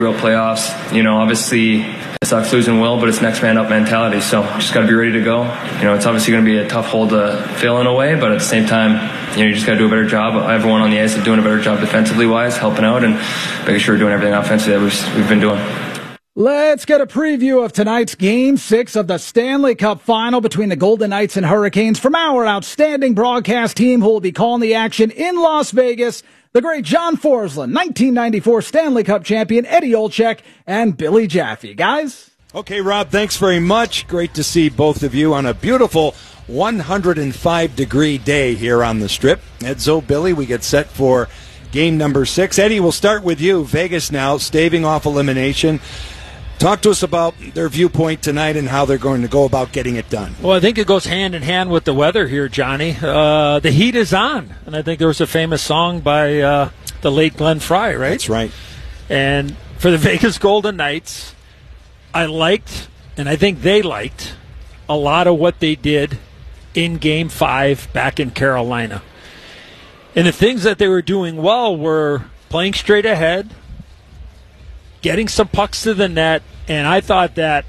real playoffs. Obviously it sucks losing Will, but it's next man up mentality. So just got to be ready to go. It's obviously going to be a tough hole to fill in a way, but at the same time, you just got to do a better job. Everyone on the ice is doing a better job defensively wise, helping out and making sure we're doing everything offensively that we've been doing. Let's get a preview of tonight's Game 6 of the Stanley Cup Final between the Golden Knights and Hurricanes from our outstanding broadcast team who will be calling the action in Las Vegas. The great John Forsland, 1994 Stanley Cup champion Eddie Olczyk, and Billy Jaffe. Guys? Okay, Rob, thanks very much. Great to see both of you on a beautiful 105-degree day here on the Strip. Edzo, Billy, we get set for game number 6. Eddie, we'll start with you. Vegas now, staving off elimination. Talk to us about their viewpoint tonight and how they're going to go about getting it done. Well, I think it goes hand in hand with the weather here, Johnny. The heat is on. And I think there was a famous song by the late Glenn Frey, right? That's right. And for the Vegas Golden Knights, I liked, and I think they liked, a lot of what they did in Game 5 back in Carolina. And the things that they were doing well were playing straight ahead, getting some pucks to the net, and I thought that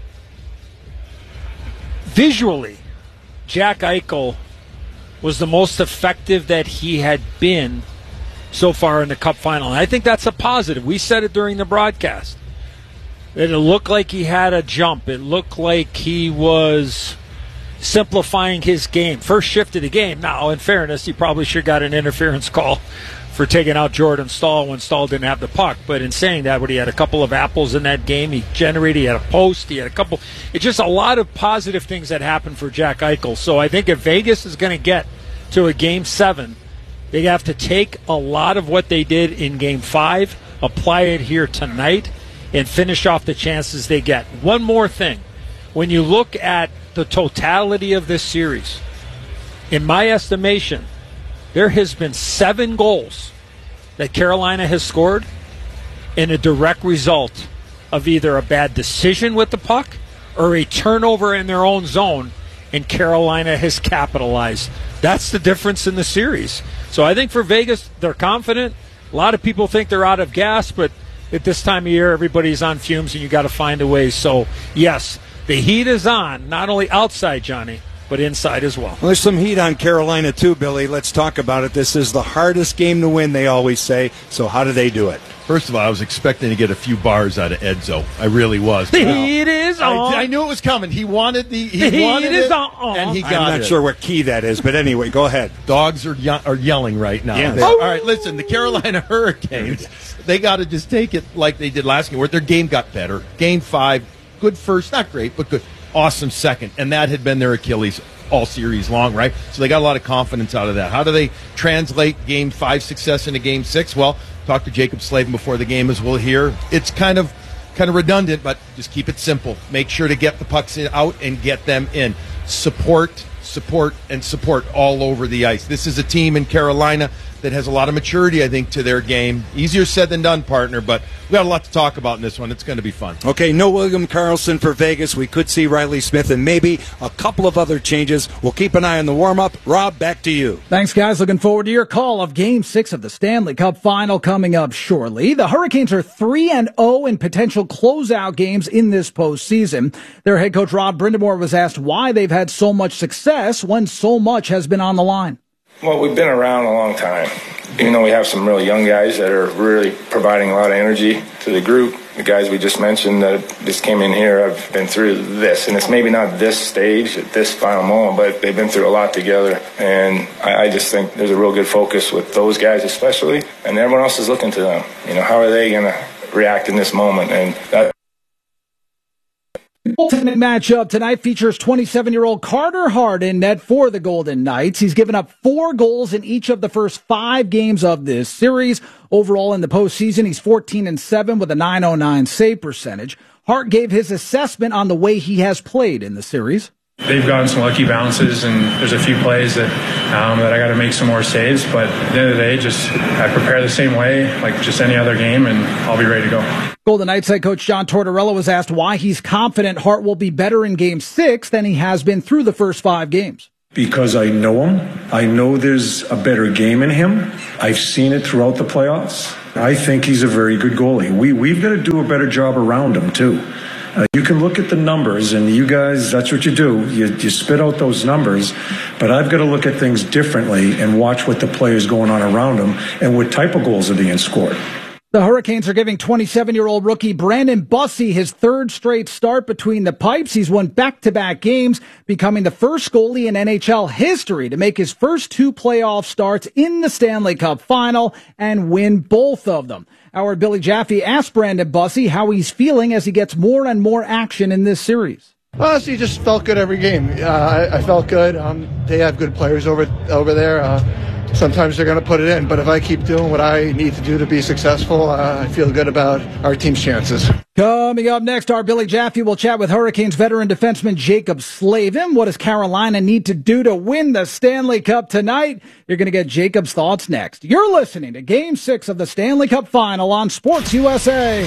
visually, Jack Eichel was the most effective that he had been so far in the Cup final. And I think that's a positive. We said it during the broadcast. It looked like he had a jump. It looked like he was simplifying his game. First shift of the game. Now, in fairness, he probably should have got an interference call for taking out Jordan Staal when Staal didn't have the puck. But in saying that, he had a couple of apples in that game. He had a post. He had a couple. It's just a lot of positive things that happened for Jack Eichel. So I think if Vegas is going to get to a Game 7, they have to take a lot of what they did in Game 5, apply it here tonight, and finish off the chances they get. One more thing. When you look at the totality of this series, in my estimation, there has been 7 goals that Carolina has scored in a direct result of either a bad decision with the puck or a turnover in their own zone, and Carolina has capitalized. That's the difference in the series. So I think for Vegas, they're confident. A lot of people think they're out of gas, but at this time of year, everybody's on fumes, and you got to find a way. So, yes, the heat is on, not only outside, Johnny, but inside as well. There's some heat on Carolina, too, Billy. Let's talk about it. This is the hardest game to win, they always say. So how do they do it? First of all, I was expecting to get a few bars out of Edzo. I really was. The heat is on. I knew it was coming. He wanted the heat is on. And he got it. I'm not sure what key that is, but anyway, go ahead. Dogs are yelling right now. Yeah. All right, listen, the Carolina Hurricanes, they got to just take it like they did last game, where their game got better. Game 5, good first, not great, but good. Awesome second. And that had been their Achilles all series long, right? So they got a lot of confidence out of that. How do they translate Game 5 success into Game 6? Well, talk to Jacob Slavin before the game, as we'll hear. It's kind of redundant, but just keep it simple. Make sure to get the pucks out and get them in. Support, and support all over the ice. This is a team in Carolina that has a lot of maturity, I think, to their game. Easier said than done, partner, but we got a lot to talk about in this one. It's going to be fun. Okay, no William Karlsson for Vegas. We could see Riley Smith and maybe a couple of other changes. We'll keep an eye on the warm-up. Rob, back to you. Thanks, guys. Looking forward to your call of Game 6 of the Stanley Cup Final coming up shortly. The Hurricanes are 3-0 in potential closeout games in this postseason. Their head coach, Rod Brind'Amour, was asked why they've had so much success when so much has been on the line. Well, we've been around a long time. Even though we have some really young guys that are really providing a lot of energy to the group, the guys we just mentioned that just came in here have been through this. And it's maybe not this stage at this final moment, but they've been through a lot together. And I just think there's a real good focus with those guys especially, and everyone else is looking to them. How are they going to react in this moment? And that Ultimate matchup tonight features 27-year-old Carter Hart in net for the Golden Knights. He's given up 4 goals in each of the first 5 games of this series. Overall in the postseason, he's 14-7 with a .909 save percentage. Hart gave his assessment on the way he has played in the series. They've gotten some lucky bounces, and there's a few plays that I got to make some more saves. But at the end of the day, I prepare the same way, like just any other game, and I'll be ready to go. Golden Knights head coach John Tortorella was asked why he's confident Hart will be better in Game 6 than he has been through the first 5 games. Because I know him. I know there's a better game in him. I've seen it throughout the playoffs. I think he's a very good goalie. We've got to do a better job around him, too. You can look at the numbers, and you guys, that's what you do. You spit out those numbers, but I've got to look at things differently and watch what the players going on around him and what type of goals are being scored. The Hurricanes are giving 27-year-old rookie Brandon Bussey his third straight start between the pipes. He's won back-to-back games, becoming the first goalie in NHL history to make his first 2 playoff starts in the Stanley Cup Final and win both of them. Our Billy Jaffe asked Brandon Bussey how he's feeling as he gets more and more action in this series. Honestly, just felt good every game. I felt good. They have good players over there. Sometimes they're going to put it in, but if I keep doing what I need to do to be successful, I feel good about our team's chances. Coming up next, our Billy Jaffe will chat with Hurricanes veteran defenseman Jaccob Slavin. What does Carolina need to do to win the Stanley Cup tonight? You're going to get Jacob's thoughts next. You're listening to Game 6 of the Stanley Cup Final on Sports USA.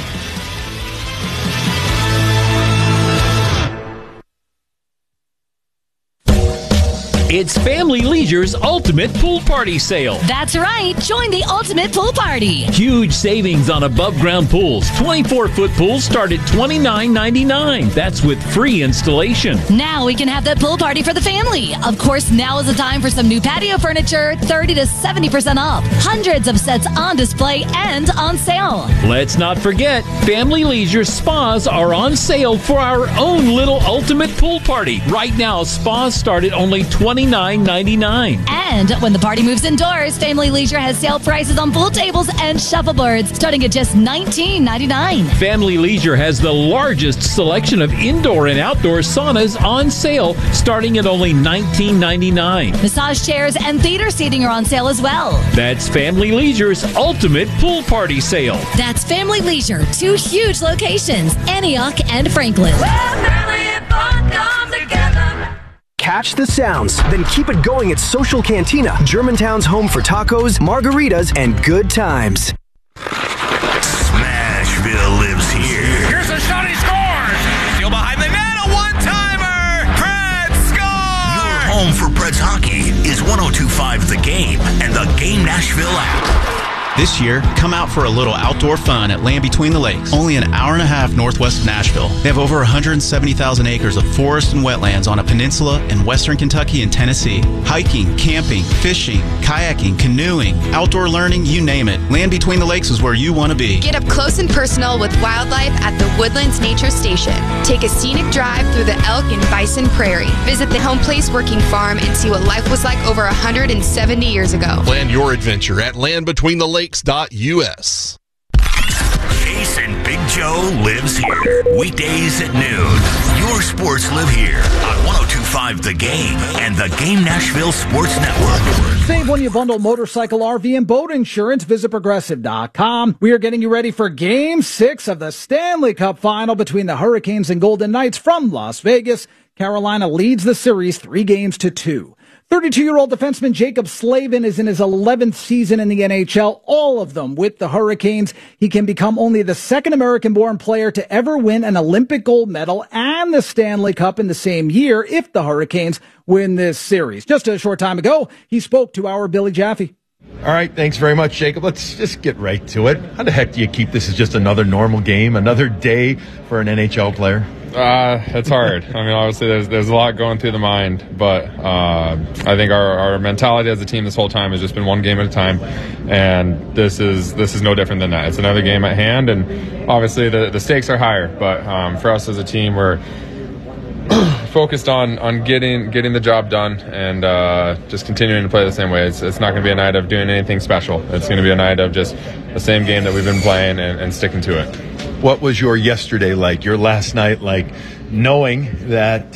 It's Family Leisure's Ultimate Pool Party Sale. That's right. Join the Ultimate Pool Party. Huge savings on above-ground pools. 24-foot pools start at $29.99. That's with free installation. Now we can have that pool party for the family. Of course, now is the time for some new patio furniture, 30 to 70% off. Hundreds of sets on display and on sale. Let's not forget, Family Leisure spas are on sale for our own little Ultimate Pool Party. Right now, spas start at only $29.99. And when the party moves indoors, Family Leisure has sale prices on pool tables and shuffleboards starting at just $19.99. Family Leisure has the largest selection of indoor and outdoor saunas on sale starting at only $19.99. Massage chairs and theater seating are on sale as well. That's Family Leisure's Ultimate Pool Party Sale. That's Family Leisure, 2 huge locations, Antioch and Franklin. Catch the sounds, then keep it going at Social Cantina, Germantown's home for tacos, margaritas, and good times. Smashville lives here. Here's a shot, he scores! Still behind the net, a one-timer! Preds score! Your home for Preds hockey is 102.5 The Game and the Game Nashville app. This year, come out for a little outdoor fun at Land Between the Lakes, only an hour and a half northwest of Nashville. They have over 170,000 acres of forest and wetlands on a peninsula in western Kentucky and Tennessee. Hiking, camping, fishing, kayaking, canoeing, outdoor learning, you name it. Land Between the Lakes is where you want to be. Get up close and personal with wildlife at the Woodlands Nature Station. Take a scenic drive through the elk and bison prairie. Visit the Home Place Working Farm and see what life was like over 170 years ago. Plan your adventure at landbetweenthelakes.us. Jason Big Joe lives here. Weekdays at noon. Your sports live here on 102.5 The Game and the Game Nashville Sports Network. Save when you bundle motorcycle, RV, and boat insurance. Visit Progressive.com. We are getting you ready for Game 6 of the Stanley Cup Final between the Hurricanes and Golden Knights from Las Vegas. Carolina leads the series 3-2. 32-year-old defenseman Jaccob Slavin is in his 11th season in the NHL, all of them with the Hurricanes. He can become only the second American-born player to ever win an Olympic gold medal and the Stanley Cup in the same year if the Hurricanes win this series. Just a short time ago, he spoke to our Billy Jaffe. All right, thanks very much, Jacob. Let's just get right to it. How the heck do you keep this as just another normal game, another day for an NHL player? It's hard. I mean, obviously, there's a lot going through the mind, but I think our mentality as a team this whole time has just been one game at a time, and this is no different than that. It's another game at hand, and obviously the stakes are higher. But for us as a team, we're focused on getting the job done and just continuing to play the same way. It's not going to be a night of doing anything special. It's going to be a night of just the same game that we've been playing and sticking to it. What was your yesterday like, your last night like, knowing that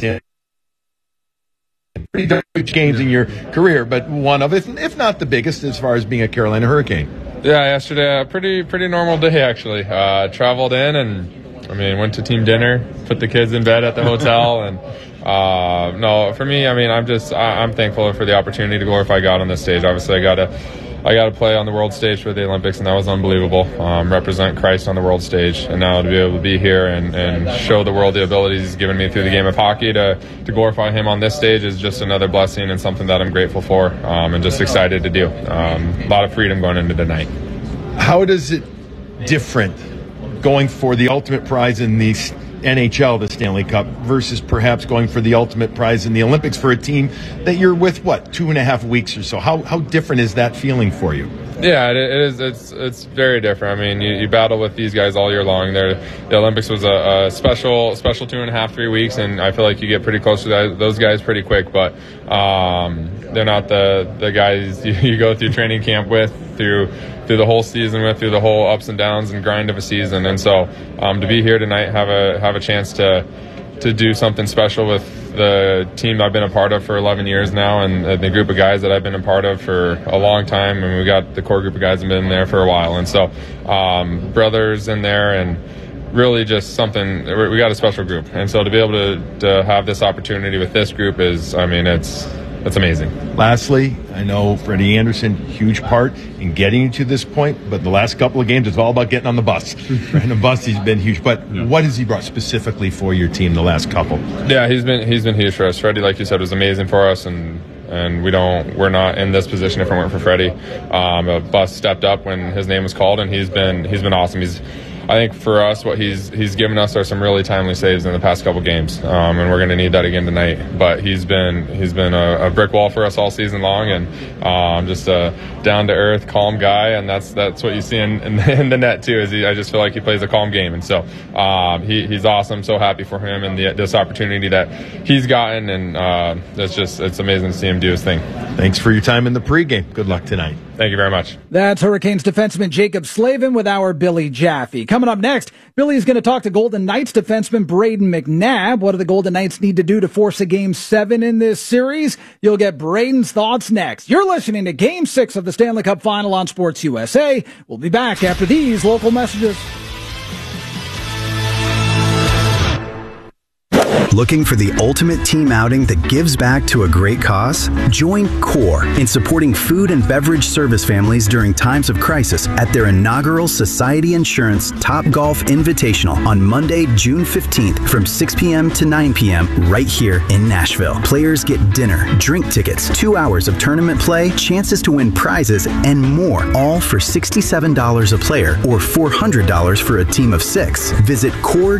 pretty huge games in your career, but one of it, if not the biggest, as far as being a Carolina Hurricane? Yeah, yesterday, a pretty normal day, actually. Traveled in and, went to team dinner, put the kids in bed at the hotel, and no, for me, I'm thankful for the opportunity to glorify God on this stage. Obviously, I got to I got to play on the world stage for the Olympics, and that was unbelievable. Represent Christ on the world stage, and now to be able to be here and show the world the abilities he's given me through the game of hockey to glorify him on this stage is just another blessing and something that I'm grateful for and just excited to do. A lot of freedom going into tonight. How does it different going for the ultimate prize in the NHL, the Stanley Cup, versus perhaps going for the ultimate prize in the Olympics for a team that you're with, 2.5 weeks or so? How different is that feeling for you? Yeah, it is. It's very different. I mean, you battle with these guys all year long. The Olympics was a special 2.5, 3 weeks, and I feel like you get pretty close to those guys pretty quick. But they're not the guys you go through training camp with, through the whole season with, through the whole ups and downs and grind of a season. And so to be here tonight, have a chance to do something special with the team I've been a part of for 11 years now, and the group of guys that I've been a part of for a long time, and we got the core group of guys that have been there for a while, and so brothers in there, and really just something. We got a special group, and so to be able to have this opportunity with this group is, I mean, it's amazing. Lastly, I know Freddie Andersen, huge part in getting you to this point, but the last couple of games, it's all about getting on the bus. And the bus, he's been huge. But what has he brought specifically for your team the last couple? Yeah, he's been huge for us. Freddie, like you said, was amazing for us, and we're not in this position if it weren't for Freddie. A bus stepped up when his name was called, and he's been awesome. I think for us, what he's given us are some really timely saves in the past couple games, and we're going to need that again tonight. But he's been a brick wall for us all season long, and just a down to earth, calm guy, and that's what you see in the net too. I just feel like he plays a calm game, and so he's awesome. So happy for him and this opportunity that he's gotten, and it's amazing to see him do his thing. Thanks for your time in the pregame. Good luck tonight. Thank you very much. That's Hurricanes defenseman Jacob Slavin with our Billy Jaffe. Coming up next, Billy is going to talk to Golden Knights defenseman Brayden McNabb. What do the Golden Knights need to do to force a Game 7 in this series? You'll get Brayden's thoughts next. You're listening to Game 6 of the Stanley Cup Final on Sports USA. We'll be back after these local messages. Looking for the ultimate team outing that gives back to a great cause? Join CORE in supporting food and beverage service families during times of crisis at their inaugural Society Insurance Topgolf Invitational on Monday, June 15th from 6 p.m. to 9 p.m. right here in Nashville. Players get dinner, drink tickets, 2 hours of tournament play, chances to win prizes, and more, all for $67 a player or $400 for a team of 6. Visit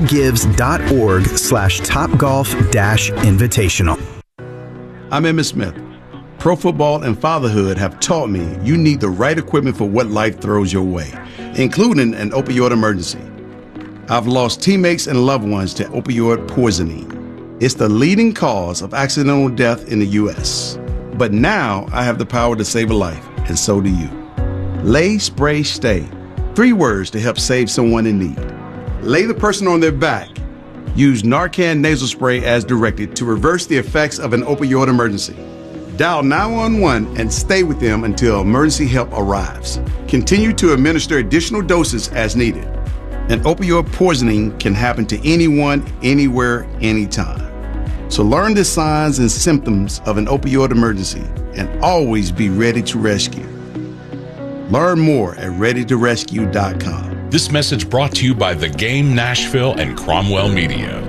coregives.org/topgolf-invitational. I'm Emmitt Smith. Pro football and fatherhood have taught me you need the right equipment for what life throws your way, including an opioid emergency. I've lost teammates and loved ones to opioid poisoning. It's the leading cause of accidental death in the U.S. But now I have the power to save a life, and so do you. Lay, spray, stay. 3 words to help save someone in need. Lay the person on their back. Use Narcan nasal spray as directed to reverse the effects of an opioid emergency. Dial 911 and stay with them until emergency help arrives. Continue to administer additional doses as needed. An opioid poisoning can happen to anyone, anywhere, anytime. So learn the signs and symptoms of an opioid emergency and always be ready to rescue. Learn more at readytorescue.com. This message brought to you by The Game Nashville and Cromwell Media.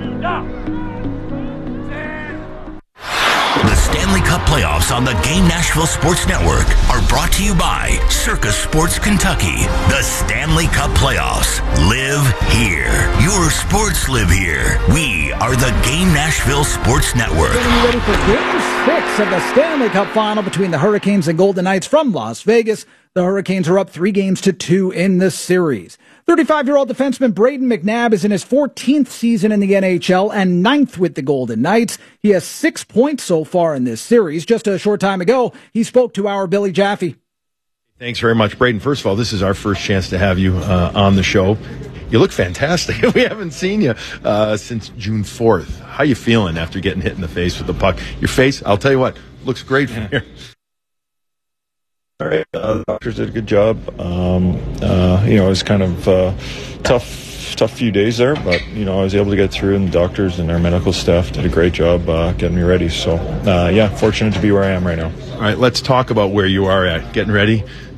The Stanley Cup playoffs on the Game Nashville Sports Network are brought to you by Circus Sports Kentucky. The Stanley Cup playoffs live here. Your sports live here. We are the Game Nashville Sports Network. Getting you ready for Game 6 of the Stanley Cup Final between the Hurricanes and Golden Knights from Las Vegas. The Hurricanes are up 3-2 in this series. 35-year-old defenseman Brayden McNabb is in his 14th season in the NHL and 9th with the Golden Knights. He has 6 points so far in this series. Just a short time ago, he spoke to our Billy Jaffe. Thanks very much, Brayden. First of all, this is our first chance to have you on the show. You look fantastic. We haven't seen you since June 4th. How you feeling after getting hit in the face with the puck? Your face, I'll tell you what, looks great from here. All right, the doctors did a good job. It was kind of tough few days there, but I was able to get through, and the doctors and our medical staff did a great job getting me ready. So, fortunate to be where I am right now. All right, let's talk about where you are at. Getting ready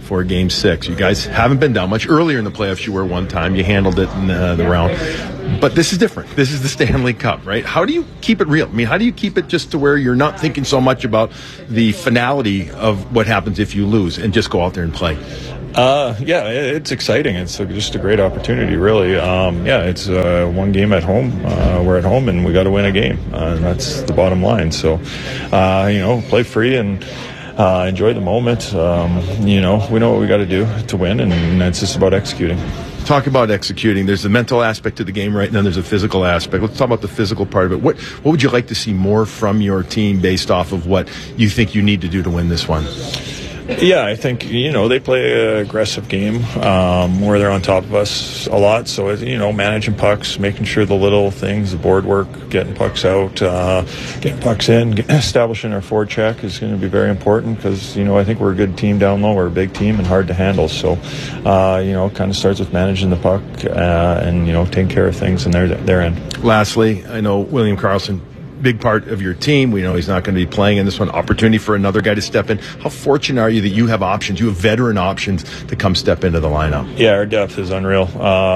for Game 6. You guys haven't been down much. Earlier in the playoffs, you were one time. You handled it in the round. But this is different. This is the Stanley Cup, right? How do you keep it real? I mean, how do you keep it just to where you're not thinking so much about the finality of what happens if you lose and just go out there and play? Yeah, it's exciting. It's just a great opportunity, really. It's one game at home. We're at home, and we got to win a game. And that's the bottom line. So, play free and enjoy the moment. We know what we got to do to win, and it's just about executing. Talk about executing. There's the mental aspect to the game, right? And then there's a physical aspect. Let's talk about the physical part of it. What would you like to see more from your team based off of what you think you need to do to win this one? Yeah, I think, they play an aggressive game where they're on top of us a lot. So, managing pucks, making sure the little things, the board work, getting pucks out, getting pucks in, establishing our forecheck is going to be very important because, I think we're a good team down low. We're a big team and hard to handle. So, it kind of starts with managing the puck and, taking care of things in their end. Lastly, I know William Karlsson, big part of your team. We know he's not going to be playing in this one. Opportunity for another guy to step in. How fortunate are you that you have options? You have veteran options to come step into the lineup. Yeah, our depth is unreal.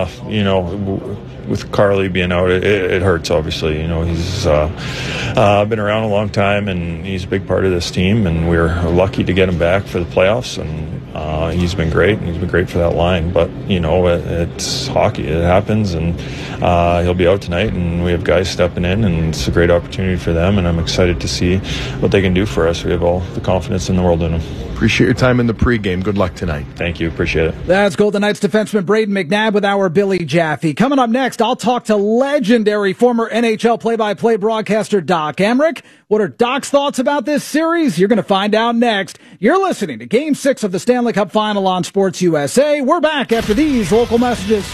With Carly being out, it hurts, obviously. He's been around a long time, and he's a big part of this team, and we're lucky to get him back for the playoffs, and he's been great, and he's been great for that line. But, it's hockey. It happens, and he'll be out tonight, and we have guys stepping in, and it's a great opportunity for them, and I'm excited to see what they can do for us. We have all the confidence in the world in them. Appreciate your time in the pregame. Good luck tonight. Thank you. Appreciate it. That's Golden Knights defenseman Braden McNabb with our Billy Jaffe. Coming up next, I'll talk to legendary former NHL play-by-play broadcaster Doc Emrick. What are Doc's thoughts about this series? You're going to find out next. You're listening to Game 6 of the Stanley Cup Final on Sports USA. We're back after these local messages.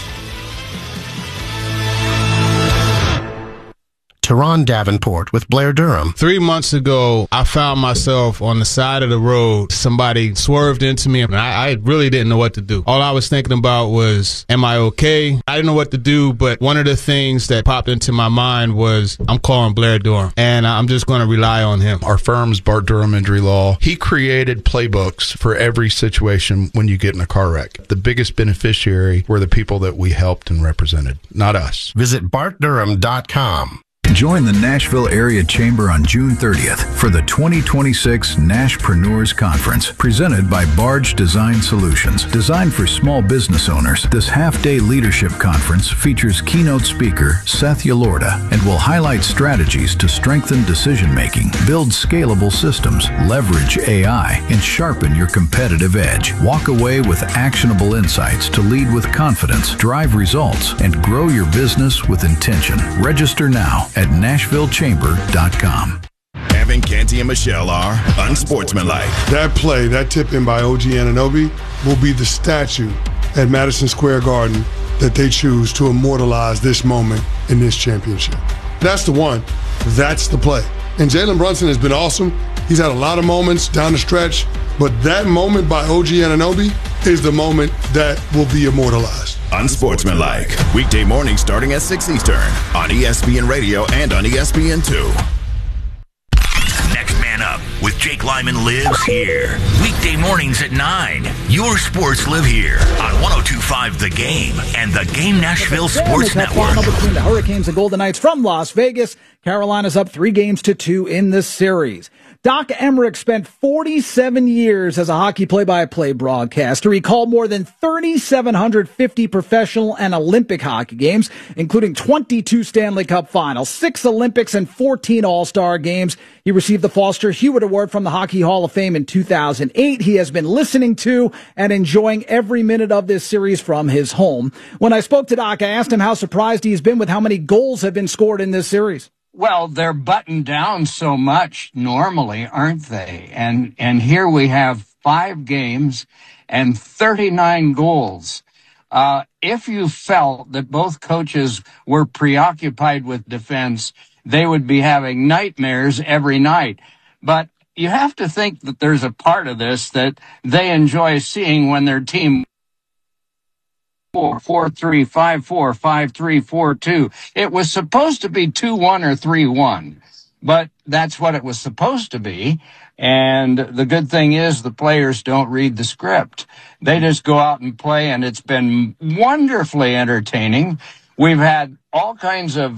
Teron Davenport with Blair Durham. 3 months ago, I found myself on the side of the road. Somebody swerved into me, and I really didn't know what to do. All I was thinking about was, am I okay? I didn't know what to do, but one of the things that popped into my mind was, I'm calling Blair Durham, and I'm just going to rely on him. Our firm's Bart Durham Injury Law. He created playbooks for every situation when you get in a car wreck. The biggest beneficiary were the people that we helped and represented, not us. Visit bartdurham.com. Join the Nashville Area Chamber on June 30th for the 2026 Nashpreneurs Conference, presented by Barge Design Solutions. Designed for small business owners, this half-day leadership conference features keynote speaker Seth Yalorda and will highlight strategies to strengthen decision-making, build scalable systems, leverage AI, and sharpen your competitive edge. Walk away with actionable insights to lead with confidence, drive results, and grow your business with intention. Register now at NashvilleChamber.com. Evan, Canty, and Michelle are unsportsmanlike. That play, that tip-in by OG Anunoby, will be the statue at Madison Square Garden that they choose to immortalize this moment in this championship. That's the one. That's the play. And Jalen Brunson has been awesome. He's had a lot of moments down the stretch, but that moment by OG Anunoby is the moment that will be immortalized. Unsportsmanlike. Weekday mornings starting at 6 Eastern on ESPN Radio and on ESPN2. Next Man Up with Jake Lyman lives here. Weekday mornings at 9. Your sports live here on 102.5 The Game and the Game Nashville Sports Network. Between the Hurricanes and Golden Knights from Las Vegas. Carolina's up 3-2 in this series. Doc Emrick spent 47 years as a hockey play-by-play broadcaster. He called more than 3,750 professional and Olympic hockey games, including 22 Stanley Cup finals, 6 Olympics, and 14 All-Star games. He received the Foster Hewitt Award from the Hockey Hall of Fame in 2008. He has been listening to and enjoying every minute of this series from his home. When I spoke to Doc, I asked him how surprised he's been with how many goals have been scored in this series. Well, they're buttoned down so much normally, aren't they? And here we have 5 games and 39 goals. If you felt that both coaches were preoccupied with defense, they would be having nightmares every night. But you have to think that there's a part of this that they enjoy seeing when their team 4-3, 5-4, 5-3, 4-2. It was supposed to be 2-1 or 3-1. but that's what it was supposed to be. And the good thing is the players don't read the script. They just go out and play, and it's been wonderfully entertaining. We've had all kinds of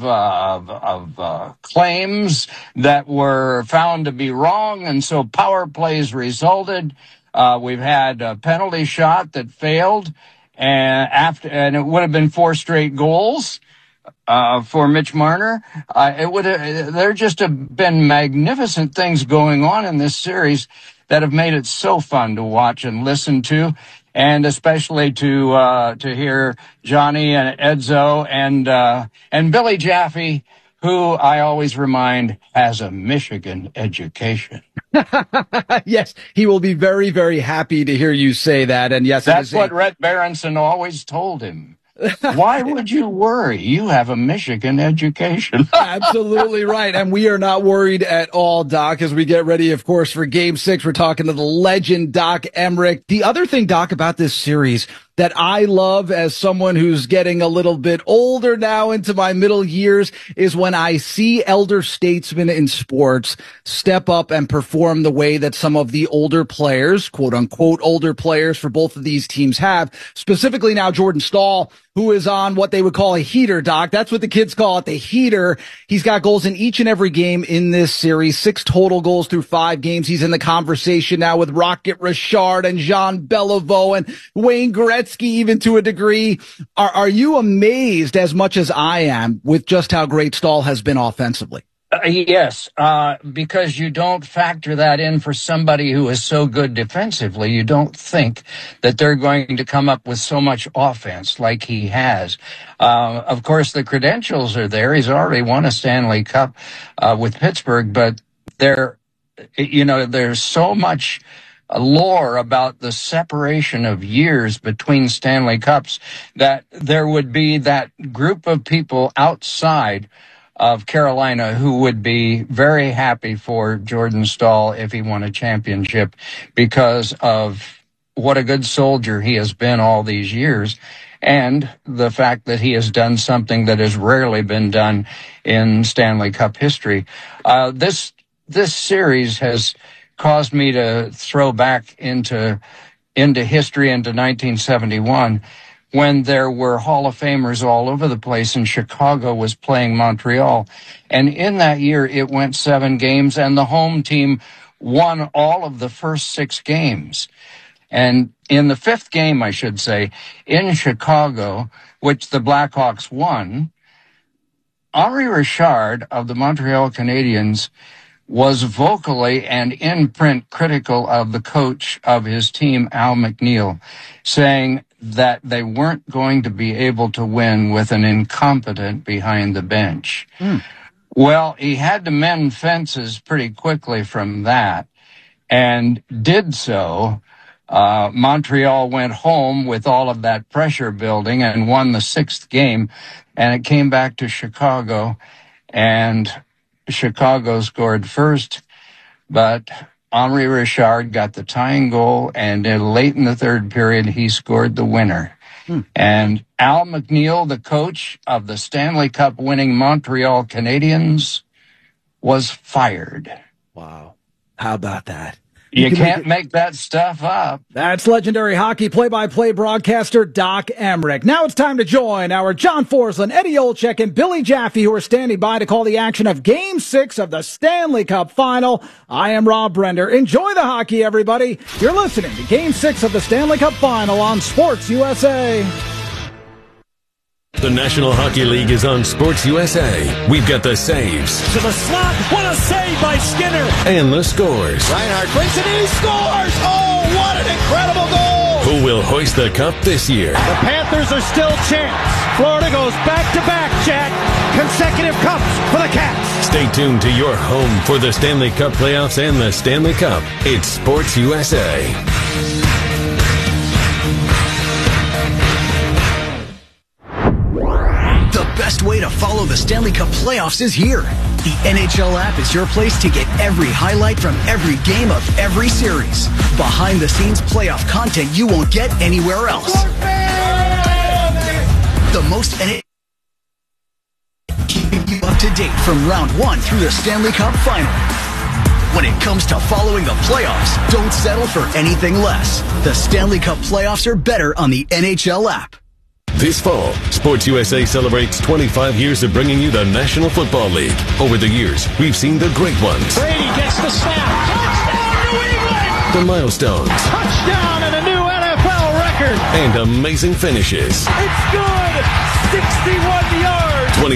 claims that were found to be wrong, and so power plays resulted. We've had a penalty shot that failed, and it would have been 4 straight goals for Mitch Marner. There just have been magnificent things going on in this series that have made it so fun to watch and listen to. And especially to hear Johnny and Edzo and Billy Jaffe, who I always remind has a Michigan education. Yes, he will be very, very happy to hear you say that. And yes, that's what Rhett Berenson always told him. Why would you worry? You have a Michigan education. Absolutely right. And we are not worried at all, Doc, as we get ready, of course, for Game 6. We're talking to the legend, Doc Emrick. The other thing, Doc, about this series that I love as someone who's getting a little bit older now into my middle years is when I see elder statesmen in sports step up and perform the way that some of the older players, quote unquote, older players for both of these teams have. Specifically now, Jordan Staal, who is on what they would call a heater, Doc. That's what the kids call it, the heater. He's got goals in each and every game in this series, 6 total goals through 5 games. He's in the conversation now with Rocket Richard and Jean Beliveau and Wayne Gretzky, even to a degree. Are you amazed as much as I am with just how great Staal has been offensively? Yes, because you don't factor that in for somebody who is so good defensively. You don't think that they're going to come up with so much offense like he has. Of course, the credentials are there. He's already won a Stanley Cup with Pittsburgh, but there's so much lore about the separation of years between Stanley Cups that there would be that group of people outside of Carolina who would be very happy for Jordan Staal if he won a championship because of what a good soldier he has been all these years, and the fact that he has done something that has rarely been done in Stanley Cup history. This series has caused me to throw back into history, into 1971, when there were Hall of Famers all over the place, and Chicago was playing Montreal. And in that year, it went 7 games, and the home team won all of the first 6 games. And in the 5th game, I should say, in Chicago, which the Blackhawks won, Henri Richard of the Montreal Canadiens was vocally and in print critical of the coach of his team, Al McNeil, saying that they weren't going to be able to win with an incompetent behind the bench. Well, he had to mend fences pretty quickly from that, and did so. Montreal went home with all of that pressure building and won the 6th game, and it came back to Chicago, and Chicago scored first, but Henri Richard got the tying goal, and late in the 3rd period, he scored the winner. And Al McNeil, the coach of the Stanley Cup winning Montreal Canadiens, was fired. Wow. How about that? You can't make that stuff up. That's legendary hockey play-by-play broadcaster Doc Emrick. Now it's time to join our John Forslund, Eddie Olczyk, and Billy Jaffe, who are standing by to call the action of Game 6 of the Stanley Cup Final. I am Rob Brender. Enjoy the hockey, everybody. You're listening to Game 6 of the Stanley Cup Final on Sports USA. The National Hockey League is on Sports USA. We've got the saves. To the slot. What a save by Skinner. And the scores. Reinhart brings it and he scores. Oh, what an incredible goal. Who will hoist the cup this year? The Panthers are still champs. Florida goes back-to-back, Jack. Consecutive cups for the Cats. Stay tuned to your home for the Stanley Cup playoffs and the Stanley Cup. It's Sports USA. The best way to follow the Stanley Cup playoffs is here. The NHL app is your place to get every highlight from every game of every series. Behind-the-scenes playoff content you won't get anywhere else. The most NHL keeping you up to date from round 1 through the Stanley Cup Final. When it comes to following the playoffs, don't settle for anything less. The Stanley Cup playoffs are better on the NHL app. This fall, Sports USA celebrates 25 years of bringing you the National Football League. Over the years, we've seen the great ones. Brady gets the snap. Touchdown, New England! The milestones. Touchdown and a new NFL record. And amazing finishes. It's good! 61 yards!